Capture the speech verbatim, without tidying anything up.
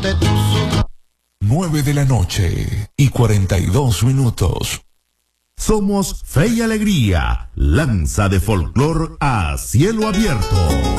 Nueve de la noche y cuarenta y dos minutos. Somos Fe y Alegría, lanza de folclor a cielo abierto.